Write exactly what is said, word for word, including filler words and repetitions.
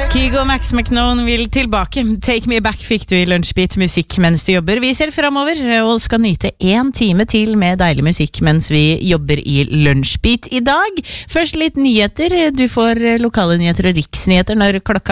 Kygo Max McKnone vil tilbake. Take Me Back fikk du i Lunsjbit musikk mens du jobber. Vi ser fremover og skal nyte en time til med deilig musikk mens vi jobber i Lunsjbit i dag. Først litt nyheter. Du får lokale nyheter og riksnyheter når klokka